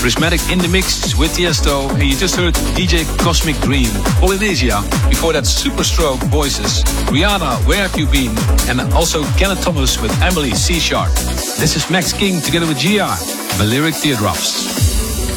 Prismatic in the mix with Tiesto, and you just heard DJ Cosmic Dream, Polynesia. Before that, Superstroke Voices, Rihanna, Where Have You Been, and also Kenneth Thomas with Emily C Sharp. This is Max King together with GR, Balearic Teardrops.